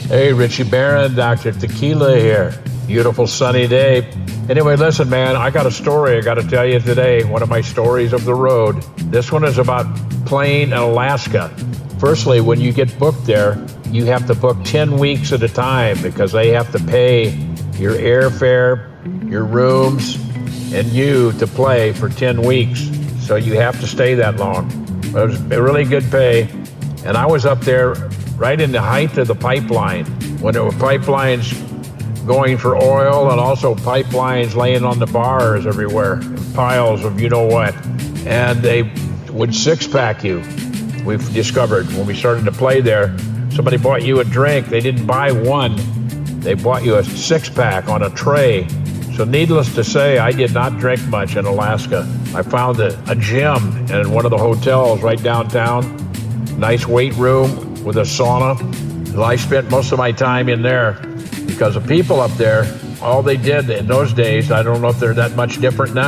Hey, Richie Barron, Dr. Tequila here. Beautiful sunny day. Anyway, listen, man, I got a story I got to tell you today. One of my stories of the road. This one is about playing in Alaska. Firstly, when you get booked there, you have to book 10 weeks at a time because they have to pay your airfare, your rooms, and you to play for 10 weeks. So you have to stay that long. It was really good pay. And I was up there right in the height of the pipeline, when there were pipelines going for oil and also pipelines laying on the bars everywhere, piles of you know what. And they would six-pack you. We've discovered when we started to play there, somebody bought you a drink. They didn't buy one. They bought you a six-pack on a tray. So needless to say, I did not drink much in Alaska. I found a gym in one of the hotels right downtown, nice weight room with a sauna. Well, I spent most of my time in there because the people up there, all they did in those days, I don't know if they're that much different now.